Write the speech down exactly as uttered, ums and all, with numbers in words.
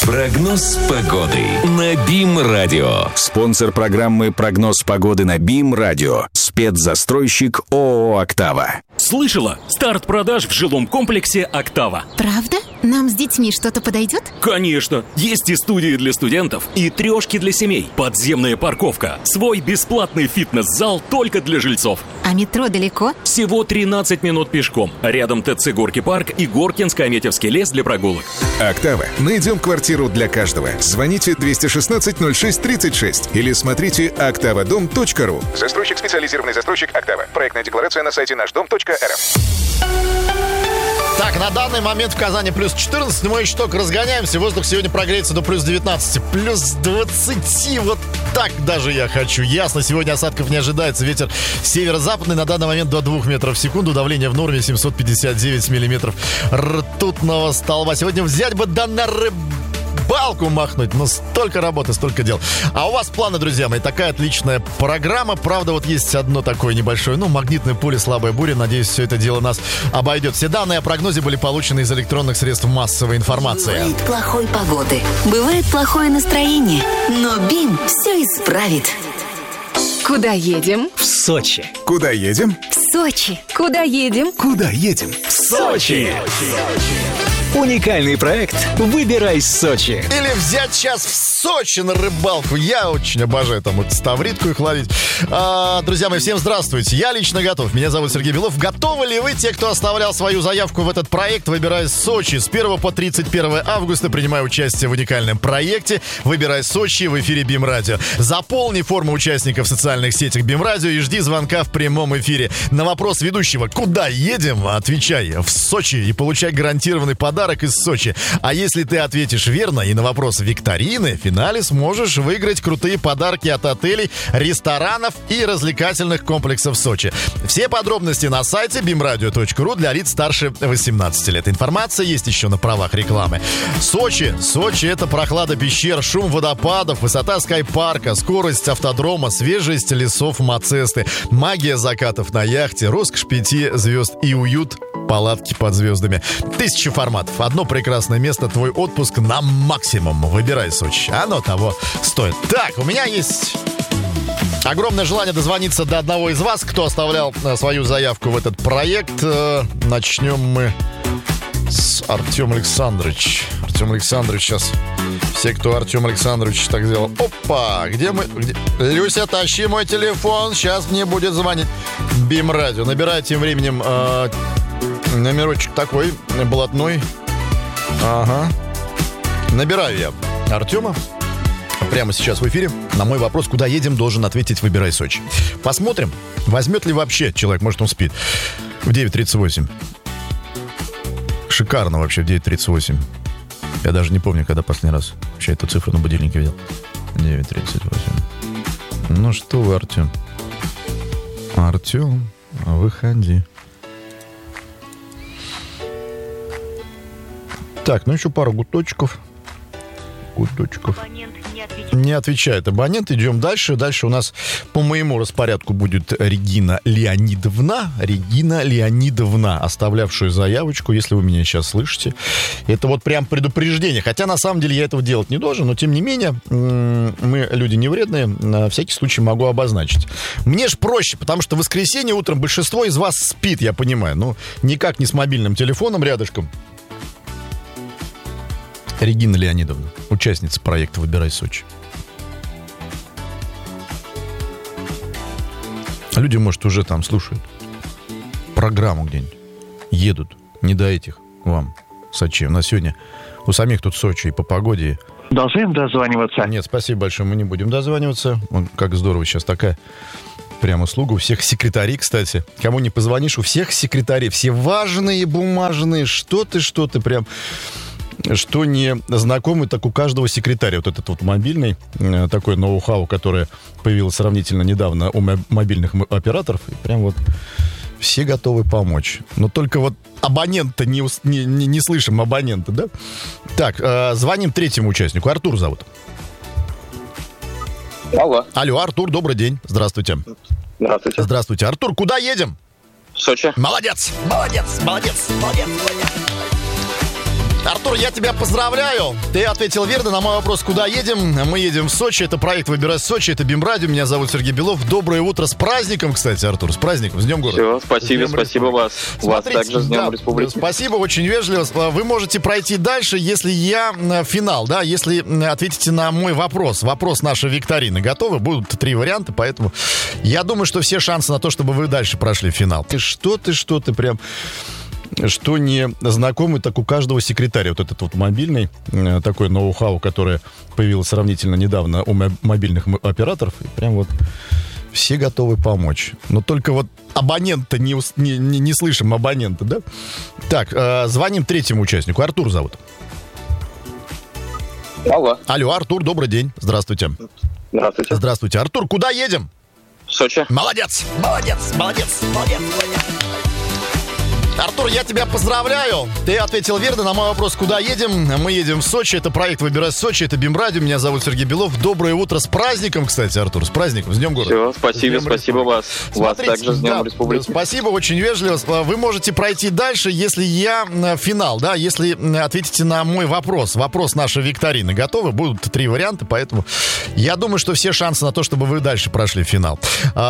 Прогноз погоды на БИМ-радио. Спонсор программы «Прогноз погоды» на БИМ-радио. Спецзастройщик ООО «Октава». Слышала? Старт продаж в жилом комплексе «Октава». Правда? Нам с детьми что-то подойдет? Конечно! Есть и студии для студентов, и трешки для семей, подземная парковка, свой бесплатный фитнес-зал только для жильцов. А метро далеко? Всего тринадцать минут пешком. Рядом ТЦ «Горки парк» и Горкинско-Аметьевский лес для прогулок. «Октава». Найдем квартиру для каждого. Звоните двести шестнадцать ноль шесть тридцать шесть или смотрите октавадом точка ру. Застройщик, специализированный застройщик «Октава». Проектная декларация на сайте наш дом точка эр эф. Так, на данный момент в Казани плюс четырнадцать, мы еще только разгоняемся. Воздух сегодня прогреется до плюс девятнадцати, плюс двадцати. Вот так даже я хочу. Ясно, сегодня осадков не ожидается. Ветер северо-западный, на данный момент до двух метров в секунду. Давление в норме семьсот пятьдесят девять миллиметров ртутного столба. Сегодня взять бы да на рыбалку махнуть. Но столько работы, столько дел. А у вас планы, друзья мои, такая отличная программа. Правда, вот есть одно такое небольшое, ну, магнитное поле, слабая буря. Надеюсь, все это дело нас обойдет. Все данные о прогнозе были получены из электронных средств массовой информации. Бывает плохой погоды, бывает плохое настроение, но БИМ все исправит. Куда едем? В Сочи. Куда едем? В Сочи. Куда едем? Куда едем? В Сочи. Уникальный проект «Выбирай Сочи». Или взять сейчас в Сочи на рыбалку. Я очень обожаю там вот ставритку их ловить. А, друзья мои, всем здравствуйте. Я лично готов. Меня зовут Сергей Белов. Готовы ли вы, те, кто оставлял свою заявку в этот проект «Выбирай Сочи»? С первого по тридцать первое августа принимаю участие в уникальном проекте «Выбирай Сочи» в эфире БИМ-радио. Заполни форму участника в социальных сетях БИМ-радио и жди звонка в прямом эфире. На вопрос ведущего «Куда едем?» отвечай «В Сочи» и получай гарантированный подарок из Сочи. А если ты ответишь верно и на вопрос викторины, в финале сможешь выиграть крутые подарки от отелей, ресторанов и развлекательных комплексов Сочи. Все подробности на сайте бим радио точка ру для лиц старше восемнадцати лет. Информация есть еще на правах рекламы. Сочи. Сочи — это прохлада пещер, шум водопадов, высота скайпарка, скорость автодрома, свежесть лесов Мацесты, магия закатов на яхте, роскошь пяти звезд и уют палатки под звездами. Тысячи форматов. Одно прекрасное место, твой отпуск на максимум. Выбирай Сочи. Оно того стоит. Так, у меня есть огромное желание дозвониться до одного из вас, кто оставлял свою заявку в этот проект. Начнем мы с Артем Александрович. Артем Александрович сейчас. Все, кто Артем Александрович так сделал. Опа! Где мы? Где? Люся, тащи мой телефон. Сейчас мне будет звонить БИМ-радио. Набирай тем временем э, номерочек такой, блатной. Ага. Набираю я Артема. Прямо сейчас в эфире. На мой вопрос, куда едем, должен ответить «Выбирай Сочи». Посмотрим, возьмет ли вообще человек. Может, он спит. В девять тридцать восемь. Шикарно вообще в девять тридцать восемь. Я даже не помню, когда последний раз вообще эту цифру на будильнике видел. девять тридцать восемь. Ну что вы, Артем? Артем, выходи. Так, ну еще пару гудочков. Гудочков. Не отвечает абонент. Идем дальше. Дальше у нас по моему распорядку будет Регина Леонидовна. Регина Леонидовна, оставлявшая заявочку, если вы меня сейчас слышите. Это вот прям предупреждение. Хотя на самом деле я этого делать не должен, но тем не менее мы люди не вредные. На всякий случай могу обозначить. Мне ж проще, потому что в воскресенье утром большинство из вас спит, я понимаю. Ну, никак не с мобильным телефоном рядышком. Регина Леонидовна, участница проекта «Выбирай Сочи». Люди, может, уже там слушают программу где-нибудь, едут, не до этих вам, Сочи. У нас сегодня у самих тут Сочи и по погоде. Должны дозваниваться? Нет, спасибо большое, мы не будем дозваниваться. Вон, как здорово сейчас такая прям услуга. У всех секретарей, кстати. Кому не позвонишь, у всех секретарей. Все важные, бумажные, что ты, что ты прям... Что не знакомый, так у каждого секретаря. Вот этот вот мобильный, такой ноу-хау, которое появилось сравнительно недавно у мобильных операторов. И прям вот все готовы помочь. Но только вот абонента не, не, не, не слышим, абонента, да? Так, э, звоним третьему участнику. Артур зовут. Алло. Алло, Артур, добрый день. Здравствуйте. Здравствуйте. Здравствуйте. Артур, куда едем? В Сочи. Молодец, молодец, молодец, молодец, молодец. Артур, я тебя поздравляю. Ты ответил верно на мой вопрос, куда едем. Мы едем в Сочи. Это проект «Выбирай Сочи». Это БИМ-радио. Меня зовут Сергей Белов. Доброе утро. С праздником, кстати, Артур. С праздником. С Днем города. Все, спасибо, спасибо вас. Смотрите, вас также с Днем да, Республики. Спасибо, очень вежливо. Вы можете пройти дальше, если я финал, да, если ответите на мой вопрос. Вопрос нашей викторины. Готовы? Будут три варианта, поэтому я думаю, что все шансы на то, чтобы вы дальше прошли финал. Ты что, ты что, ты прям... Что не знакомый, так у каждого секретаря. Вот этот вот мобильный, такой ноу-хау, которое появилось сравнительно недавно у мобильных операторов. И прям вот все готовы помочь. Но только вот абонента не, не, не, не слышим, абонента, да? Так, э, звоним третьему участнику. Артур зовут. Алло. Алло, Артур, добрый день. Здравствуйте. Здравствуйте. Здравствуйте. Артур, куда едем? В Сочи. Молодец, молодец, молодец, молодец, молодец. Артур, я тебя поздравляю. Ты ответил верно на мой вопрос, куда едем. Мы едем в Сочи. Это проект «Выбирай Сочи». Это БИМ-радио. Меня зовут Сергей Белов. Доброе утро. С праздником, кстати, Артур. С праздником. С Днем города. Все, спасибо, спасибо вас. Смотрите, вас также с Днем да, Республики. Спасибо, очень вежливо. Вы можете пройти дальше, если я финал, да, если ответите на мой вопрос. Вопрос нашей викторины. Готовы? Будут три варианта, поэтому я думаю, что все шансы на то, чтобы вы дальше прошли финал.